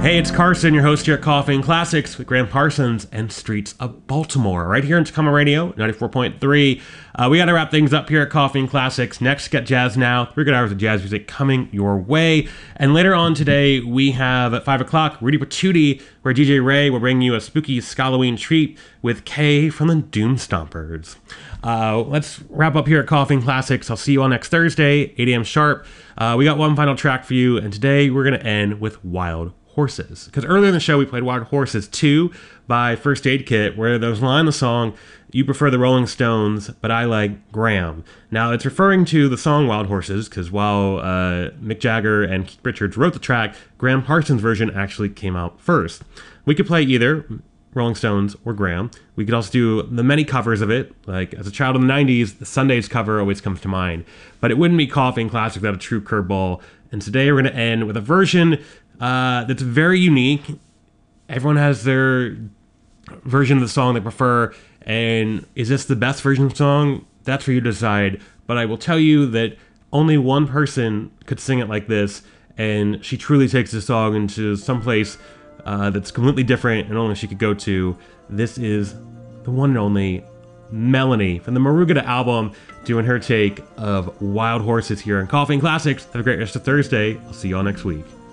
Hey, it's Carson, your host here at Coffee and Classics with Graham Parsons and Streets of Baltimore, right here on Tacoma Radio, 94.3. We got to wrap things up here at Coffee and Classics. Next, Get Jazz Now, 3 good hours of jazz music coming your way. And later on today, we have at 5 o'clock, Rudy Patuti, where DJ Ray will bring you a spooky Halloween treat with Kay from the Doom Stompers. Let's wrap up here at Coffee and Classics. I'll see you all next Thursday, 8 a.m. sharp. We got one final track for you, and today we're going to end with Wild Horses. Because earlier in the show, we played Wild Horses 2 by First Aid Kit, where there's a line in the song, "You prefer the Rolling Stones, but I like Graham." Now, it's referring to the song Wild Horses, because while Mick Jagger and Keith Richards wrote the track, Graham Parsons' version actually came out first. We could play either Rolling Stones or Graham. We could also do the many covers of it. Like, as a child in the 90s, the Sundays cover always comes to mind. But it wouldn't be Coffee and Classics without a true curveball. And today we're going to end with a version that's very unique. Everyone has their version of the song they prefer, and is this the best version of the song? That's for you to decide, but I will tell you that only one person could sing it like this, and she truly takes the song into some place that's completely different and only she could go to. This is the one and only Melanie from the Marugata album, doing her take of Wild Horses here on Coffee and Classics. Have a great rest of Thursday. I'll see you all next week.